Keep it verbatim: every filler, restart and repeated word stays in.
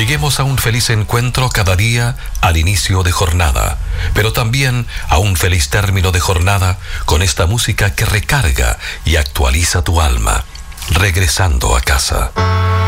Lleguemos a un feliz encuentro cada día al inicio de jornada, pero también a un feliz término de jornada con esta música que recarga y actualiza tu alma, regresando a casa.